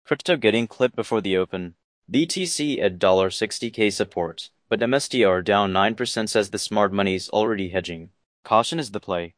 Crypto getting clipped before the open. BTC at $60K support, but MSTR down 9% says the smart money's already hedging. Caution is the play.